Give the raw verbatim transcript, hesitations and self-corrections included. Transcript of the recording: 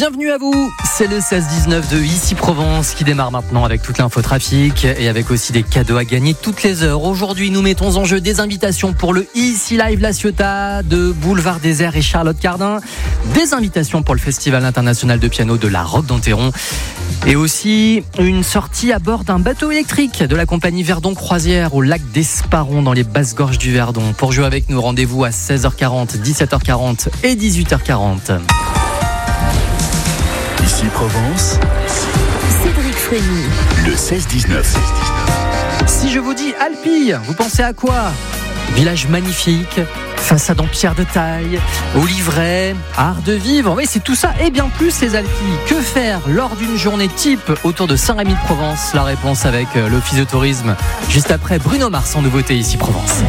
Bienvenue à vous, c'est le seize dix-neuf de Ici Provence qui démarre maintenant avec toute l'infotrafic et avec aussi des cadeaux à gagner toutes les heures. Aujourd'hui, nous mettons en jeu des invitations pour le Ici Live La Ciotat de Boulevard Désert et Charlotte Cardin, des invitations pour le Festival international de piano de la Roque d'Enterron et aussi une sortie à bord d'un bateau électrique de la compagnie Verdon Croisière au lac d'Esparon dans les basses gorges du Verdon. Pour jouer avec nous, rendez-vous à seize heures quarante, dix-sept heures quarante et dix-huit heures quarante. Ici Provence, Cédric Frémy, le seize dix-neuf. Si je vous dis Alpille, vous pensez à quoi ? Village magnifique, façade en pierre de taille, olivet, art de vivre, oui c'est tout ça et bien plus les Alpilles. Que faire lors d'une journée type autour de Saint-Rémy de Provence ? La réponse avec l'Office de tourisme juste après Bruno Mars en nouveauté Ici Provence.